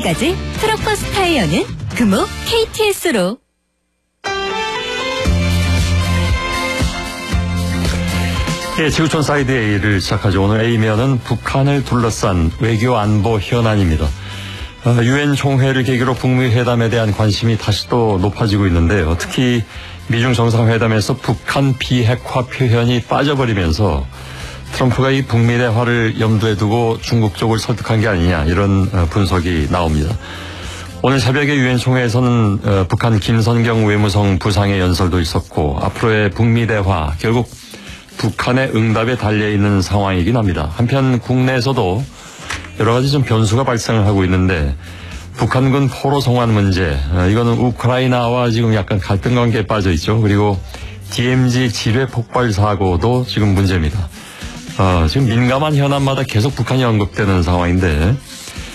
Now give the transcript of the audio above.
지금까지 트럭버스 타이어는 금호 KTS로. 예, 지구촌 사이드 A를 시작하죠. 오늘 A면은 북한을 둘러싼 외교 안보 현안입니다. 유엔 총회를 계기로 북미 회담에 대한 관심이 다시 또 높아지고 있는데요. 특히 미중 정상회담에서 북한 비핵화 표현이 빠져버리면서 트럼프가 이 북미 대화를 염두에 두고 중국 쪽을 설득한 게 아니냐, 이런 분석이 나옵니다. 오늘 새벽에 유엔 총회에서는 북한 김선경 외무성 부상의 연설도 있었고, 앞으로의 북미 대화 결국 북한의 응답에 달려있는 상황이긴 합니다. 한편 국내에서도 여러 가지 좀 변수가 발생을 하고 있는데, 북한군 포로 송환 문제, 이거는 우크라이나와 지금 약간 갈등 관계에 빠져 있죠. 그리고 DMZ 지뢰 폭발 사고도 지금 문제입니다. 지금 민감한 현안마다 계속 북한이 언급되는 상황인데,